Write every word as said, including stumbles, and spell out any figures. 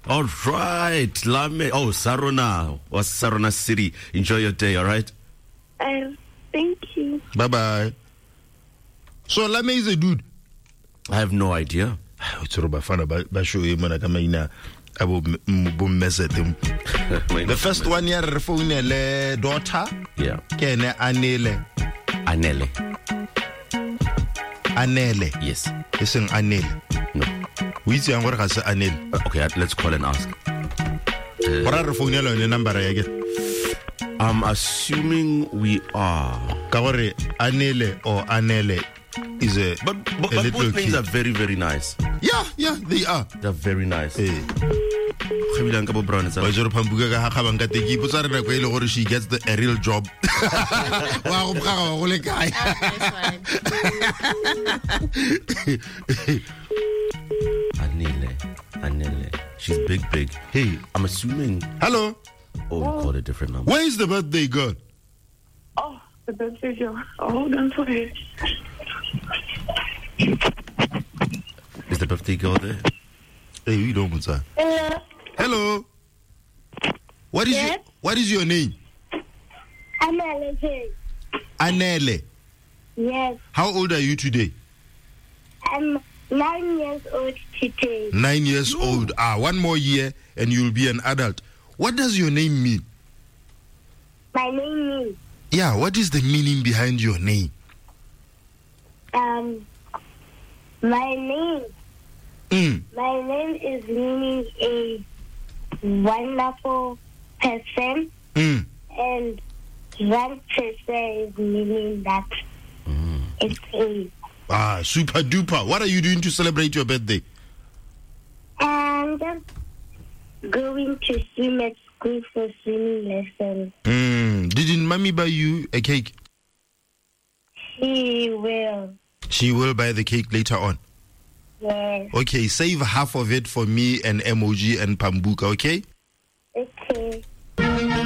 All right, Lame. Oh, Sarona. What's Sarona City? Enjoy your day, all right? Uh, thank you. Bye-bye. So, Lame is a dude. I have no idea. The first one year phone le daughter. Yeah. Kene Anele. Anele. Anele. Yes. Isn't Anele. No. We see Angora has Anele. Uh, okay, let's call and ask. What are the phone yellow number again? I'm assuming we are. Kaware Anele or Anele is a but but, a but little both names kid. are very very nice. Yeah, yeah, they are. They're very nice. Hey. She gets the a real job. Anele, Anele. She's big, big. Hey, I'm assuming. hello. Oh, you called a different number. Where is the birthday girl? Oh, the birthday girl. Oh, hold on for it. Is the birthday girl there? Hey, we don't answer. Hello. Hello. What is Yes? your, what is your name? I'm Alice. Anele. Yes. How old are you today? I'm nine years old today. Nine years old. Ah, one more year and you'll be an adult. What does your name mean? My name is Yeah, what is the meaning behind your name? um. My name. Mm. My name is meaning a wonderful person, Mm. and one person is meaning that Mm. it's a. Ah, super duper. What are you doing to celebrate your birthday? And just going to swim at school for swimming lessons. Mm. Didn't mommy buy you a cake? She will. She will buy the cake later on. Yes. Okay, save half of it for me and Emoji and Pambuka, okay? Okay.